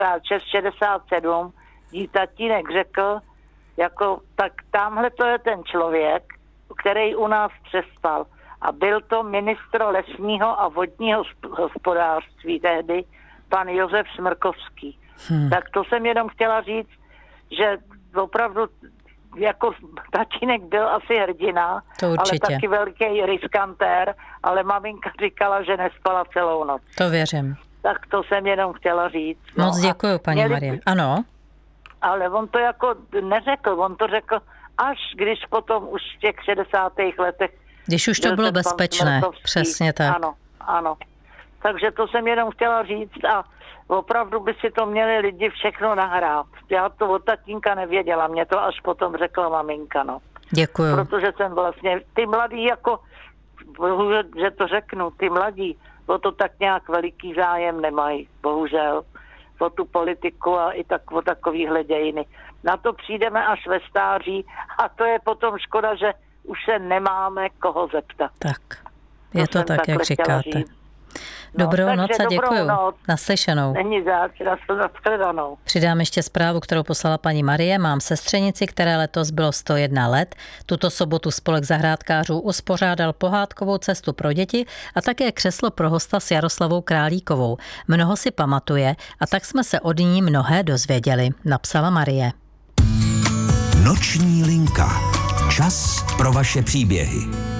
66, 67, jí tatínek řekl, jako, tak tamhle to je ten člověk, který u nás přespal. A byl to ministr lesního a vodního hospodářství tehdy, pan Josef Smrkovský. Tak to jsem jenom chtěla říct, že opravdu jako tatínek byl asi hrdina, ale taky velký riskantér, ale maminka říkala, že nespala celou noc. To věřím. Tak to jsem jenom chtěla říct. Moc děkuju, paní Marie. Ano. Ale on to jako neřekl, on to řekl až když potom už v těch 60. letech. Když už to bylo bezpečné, přesně tak. Ano. Takže to jsem jenom chtěla říct a opravdu by si to měli lidi všechno nahrát. Já to od tatínka nevěděla, mě to až potom řekla maminka, no. Děkuju. Protože jsem vlastně, ty mladí jako, bohužel, že to řeknu, ty mladí, o to tak nějak veliký zájem nemají, bohužel, o tu politiku a i tak o takovýhle dějiny. Na to přijdeme až ve stáří a to je potom škoda, že už se nemáme koho zeptat. Tak, je to tak, jak říkáte. Dobrou noc a děkuju. Naslyšenou. Není zač, nashledanou. Přidám ještě zprávu, kterou poslala paní Marie. Mám sestřenici, které letos bylo 101 let. Tuto sobotu spolek zahrádkářů uspořádal pohádkovou cestu pro děti a také křeslo pro hosta s Jaroslavou Králíkovou. Mnoho si pamatuje a tak jsme se od ní mnohé dozvěděli, napsala Marie. Noční linka. Čas pro vaše příběhy.